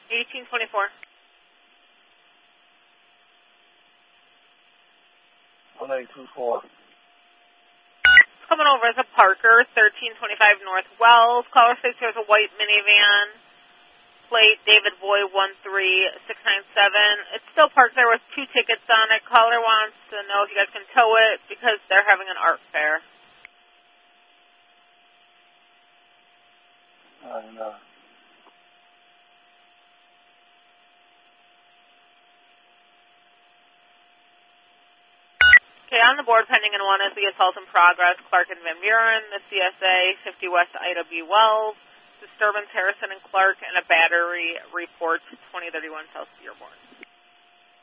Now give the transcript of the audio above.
1824. 1824. Coming over as a Parker, 1325 North Wells. Caller says there's a white minivan. Plate David Boy 13697. It's still parked there with 2 tickets on it. Caller wants to know if you guys can tow it because they're having an art fair. No. Okay, on the board pending in 1 is the assault in progress, Clark and Van Buren, the CSA 50 West IW Wells, disturbance Harrison and Clark, and a battery report 2031 South Dearborn.